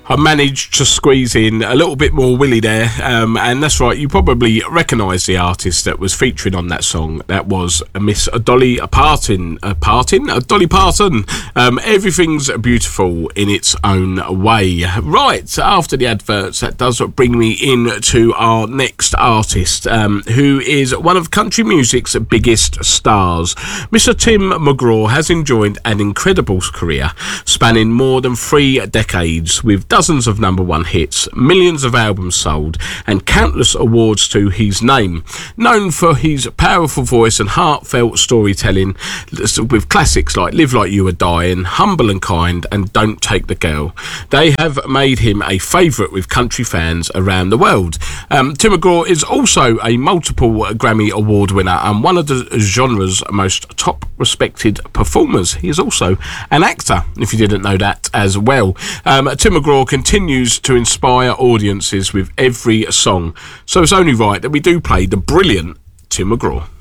I managed to squeeze in a little bit more Willie there, and that's right, you probably recognise the artist that was featuring on that song. That was Miss Dolly Parton. Dolly Parton. Everything's beautiful in its own way. Right, after the adverts, that does bring me in to our next artist, who is one of country music's biggest stars. Mr. Tim McGraw has enjoyed an incredible career, spanning more than 3 decades, with dozens of number one hits, millions of albums sold, and countless awards to his name. Known for his powerful voice and heartfelt storytelling, with classics like Live Like You Were Dying, Humble and Kind, and Don't Take the Girl. They have made him a favourite with country fans around the world. Tim McGraw is also a multiple Grammy Award winner and one of the genre's most top respected performers. He is also an actor, if you didn't know that as well. Tim McGraw continues to inspire audiences with every song, so it's only right that we do play the brilliant Tim McGraw.